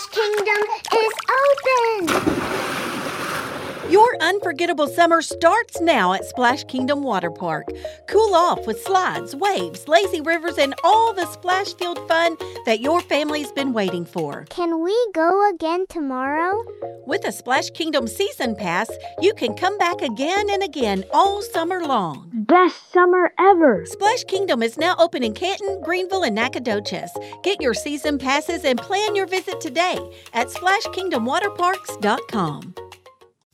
Splash Kingdom is open! Your unforgettable summer starts now at Splash Kingdom Water Park. Cool off with slides, waves, lazy rivers, and all the splash-filled fun that your family's been waiting for. Can we go again tomorrow? With a Splash Kingdom Season Pass, you can come back again and again all summer long. Best summer ever! Splash Kingdom is now open in Canton, Greenville, and Nacogdoches. Get your season passes and plan your visit today at SplashKingdomWaterParks.com.